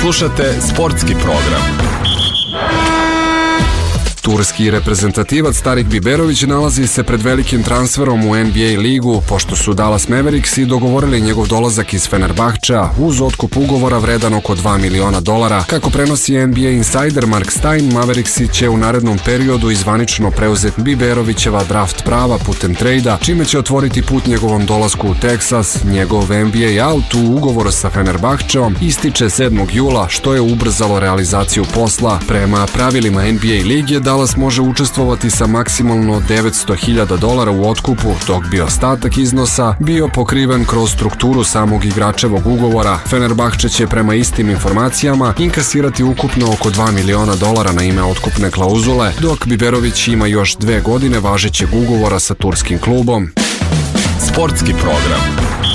Slušate sportski program. Turski reprezentativac Tarik Biberović nalazi se pred velikim transferom u NBA ligu, pošto su Dallas Mavericks i dogovorili njegov dolazak iz Fenerbahčea uz otkup ugovora vredan oko $2 miliona. Kako prenosi NBA insider Mark Stein, Mavericksi će u narednom periodu zvanično preuzeti Biberovićeva draft prava putem trejda, čime će otvoriti put njegovom dolasku u Teksas. Njegov NBA out u ugovoru sa Fenerbahčeom ističe 7. jula, što je ubrzalo realizaciju posla. Prema pravilima NBA lige, Dallas može učestvovati sa maksimalno $900.000 u otkupu, dok bi ostatak iznosa bio pokriven kroz strukturu samog igračevog ugovora. Fenerbahče će prema istim informacijama inkasirati ukupno oko $2 miliona na ime otkupne klauzule, dok Biberović ima još 2 godine važećeg ugovora sa turskim klubom. Sportski program.